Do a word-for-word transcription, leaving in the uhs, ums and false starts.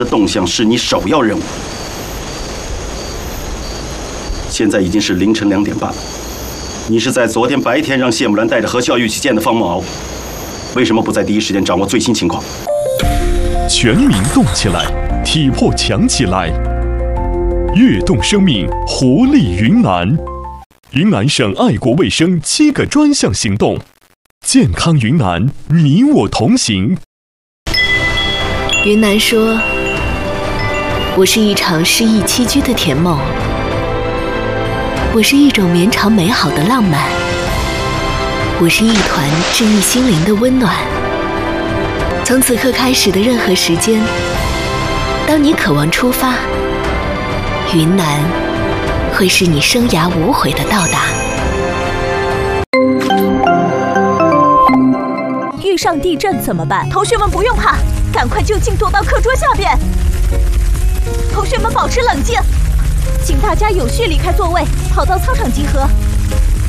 的动向是你首要任务。现在已经是凌晨两点半了，你是在昨天白天让谢木兰带着何孝玉去见的方梦鳌，为什么不在第一时间掌握最新情况？ 全民动起来，体魄强起来，跃动生命，活力云南。云南省爱国卫生七个专项行动，健康云南，你我同行。 云南说：“我是一场诗意栖居的甜梦，我是一种绵长美好的浪漫，我是一团治愈心灵的温暖。从此刻开始的任何时间，当你渴望出发，云南会是你生涯无悔的到达。” 遇上地震怎么办？同学们不用怕，赶快就近躲到课桌下边。同学们保持冷静，请大家有序离开座位，跑到操场集合。